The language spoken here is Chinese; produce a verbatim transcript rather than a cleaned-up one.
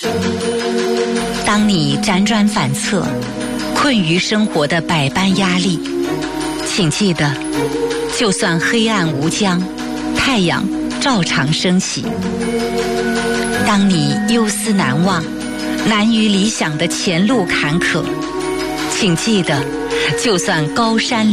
当你辗转反侧，困于生活的百般压力，请记得，就算黑暗无疆，太阳照常升起。当你忧思难忘，难于理想的前路坎坷，请记得，就算高山